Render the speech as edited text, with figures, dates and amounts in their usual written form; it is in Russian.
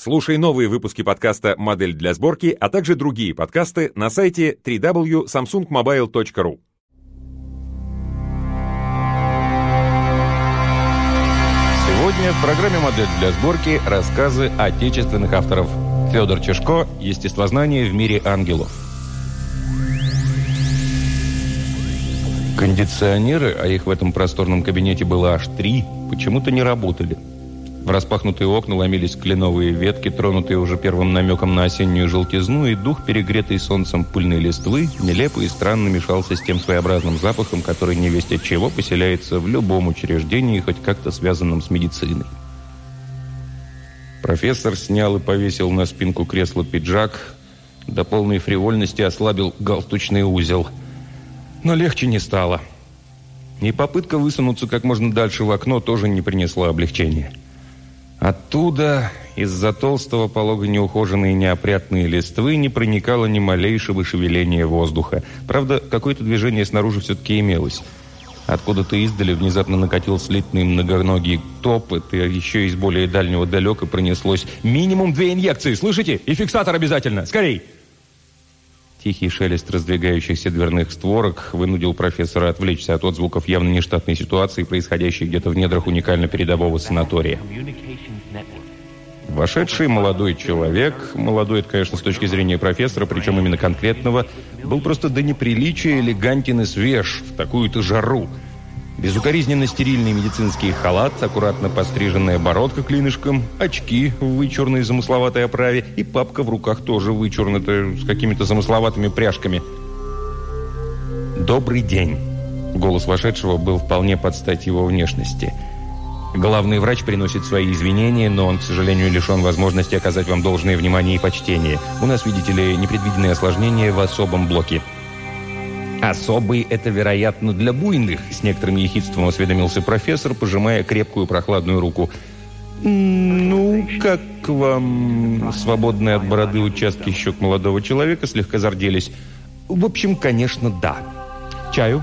Слушай новые выпуски подкаста «Модель для сборки», а также другие подкасты на сайте www.samsungmobile.ru. Сегодня в программе «Модель для сборки» рассказы отечественных авторов. Федор Чешко «Естествознание в мире ангелов». Кондиционеры, а их в этом просторном кабинете было аж 3, почему-то не работали. В распахнутые окна ломились кленовые ветки, тронутые уже первым намеком на осеннюю желтизну, и дух, перегретый солнцем пыльной листвы, нелепо и странно мешался с тем своеобразным запахом, который невесть от чего поселяется в любом учреждении, хоть как-то связанном с медициной. Профессор снял и повесил на спинку кресла пиджак, до полной фривольности ослабил галстучный узел. Но легче не стало. И попытка высунуться как можно дальше в окно тоже не принесла облегчения. Оттуда, из-за толстого полога неухоженной и неопрятной листвы, не проникало ни малейшего шевеления воздуха. Правда, какое-то движение снаружи все-таки имелось. Откуда-то издали внезапно накатил слитный многоногий топот, и еще из более дальнего далека пронеслось «Минимум 2 инъекции, слышите? И фиксатор обязательно! Скорей!» Тихий шелест раздвигающихся дверных створок вынудил профессора отвлечься от отзвуков явно нештатной ситуации, происходящей где-то в недрах уникально передового санатория. Вошедший молодой человек, молодой, это, конечно, с точки зрения профессора, причем именно конкретного, был просто до неприличия элегантен и свеж в такую-то жару. Безукоризненно стерильный медицинский халат, аккуратно постриженная бородка клинышком, очки в вычурной замысловатой оправе и папка в руках тоже вычурная, с какими-то замысловатыми пряжками. «Добрый день!» Голос вошедшего был вполне под стать его внешности. «Главный врач приносит свои извинения, но он, к сожалению, лишен возможности оказать вам должное внимание и почтение. У нас, видите ли, непредвиденные осложнения в особом блоке». «Особый — это, вероятно, для буйных», — с некоторым ехидством осведомился профессор, пожимая крепкую прохладную руку. «Ну, как вам?» Свободные от бороды участки щек молодого человека слегка зарделись. «В общем, конечно, да. Чаю?»